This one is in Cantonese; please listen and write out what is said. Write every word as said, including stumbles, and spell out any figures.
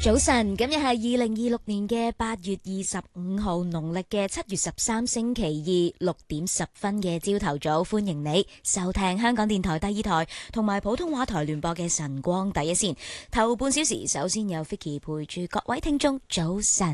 早晨，今日係二零二六年嘅八月二十五號，農曆嘅七月十三星期二六點十分嘅朝頭早，歡迎你收聽香港電台第二台同埋普通話台聯播嘅晨光第一線。頭半小時，首先有 Vicky 陪住各位聽眾早晨。